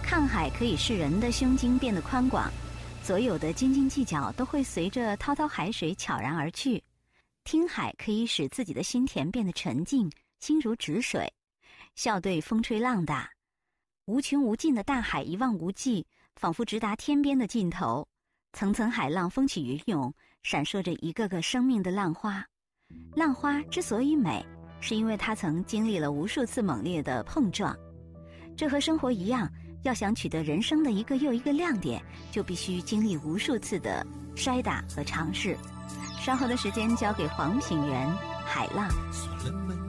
看海可以使人的胸襟变得宽广，所有的斤斤计较都会随着滔滔海水悄然而去。听海可以使自己的心田变得沉静，心如止水。笑对风吹浪打，无穷无尽的大海一望无际，仿佛直达天边的尽头。层层海浪风起云涌，闪烁着一个个生命的浪花。浪花之所以美，是因为它曾经历了无数次猛烈的碰撞。这和生活一样，要想取得人生的一个又一个亮点，就必须经历无数次的摔打和尝试。稍后的时间交给黄品源，海浪。